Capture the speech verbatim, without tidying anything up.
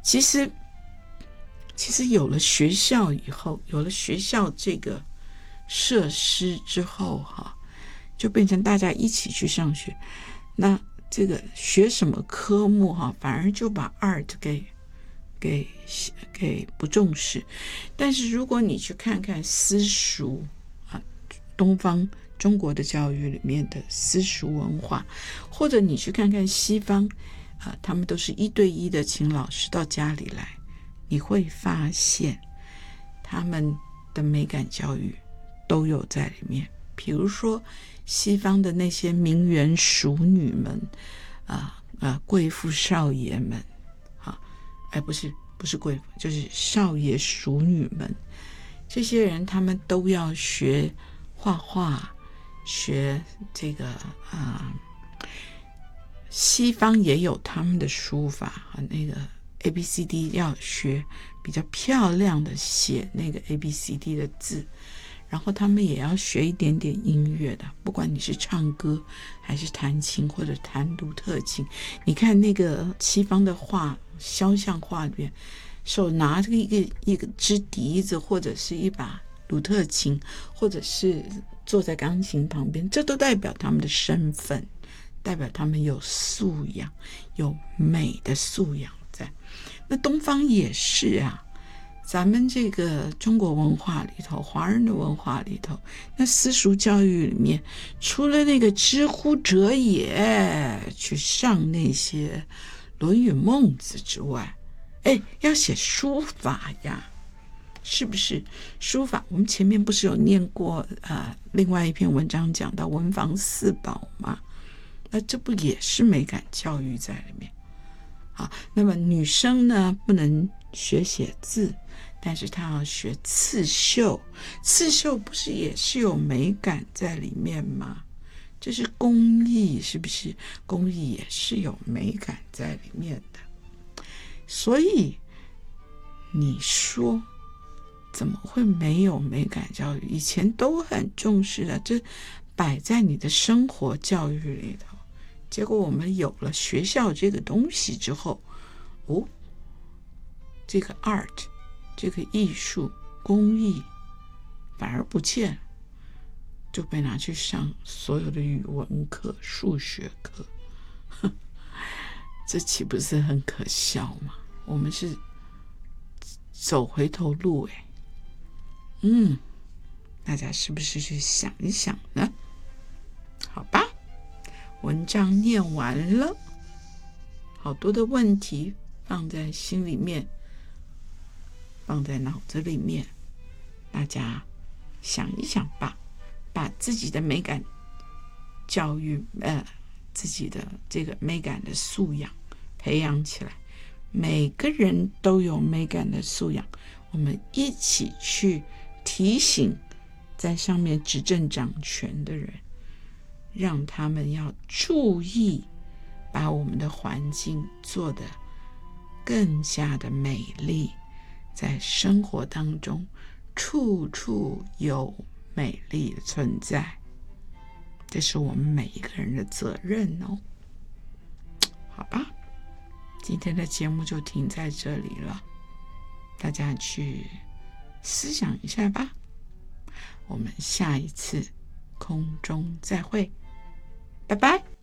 其实其实有了学校以后，有了学校这个设施之后哈，就变成大家一起去上学，那这个学什么科目哈，反而就把 art 给给给不重视。但是如果你去看看私塾啊，东方中国的教育里面的私塾文化，或者你去看看西方啊，他们都是一对一的请老师到家里来，你会发现他们的美感教育都有在里面。比如说西方的那些名媛淑女们啊啊，贵妇少爷们啊，哎，不是不是贵妇，就是少爷淑女们，这些人他们都要学画画，学这个啊。西方也有他们的书法啊，那个 A B C D 要学比较漂亮的写那个 A B C D 的字，然后他们也要学一点点音乐的，不管你是唱歌还是弹琴或者弹鲁特琴。你看那个西方的画，肖像画里面，手拿这个一个一个支笛子，或者是一把鲁特琴，或者是坐在钢琴旁边，这都代表他们的身份，代表他们有素养，有美的素养在。那东方也是啊，咱们这个中国文化里头，华人的文化里头，那私塾教育里面，除了那个知乎者也去上那些论语孟子之外，哎，要写书法呀，是不是？书法我们前面不是有念过呃另外一篇文章讲到文房四宝吗？那这不也是美感教育在里面？好，那么女生呢，不能学写字，但是她要学刺绣。刺绣不是也是有美感在里面吗？这是工艺，是不是？工艺也是有美感在里面的。所以你说怎么会没有美感教育？以前都很重视的，这摆在你的生活教育里头。结果我们有了学校这个东西之后，哦，这个 art， 这个艺术工艺反而不见，就被拿去上所有的语文课、数学课，这岂不是很可笑吗？我们是走回头路哎，嗯，大家是不是去想一想呢？好吧。文章念完了，好多的问题放在心里面，放在脑子里面，大家想一想吧，把自己的美感教育，呃，自己的这个美感的素养培养起来。每个人都有美感的素养，我们一起去提醒在上面执政掌权的人，让他们要注意，把我们的环境做得更加的美丽，在生活当中处处有美丽的存在，这是我们每一个人的责任哦。好吧，今天的节目就停在这里了，大家去思想一下吧。我们下一次空中再会，拜拜。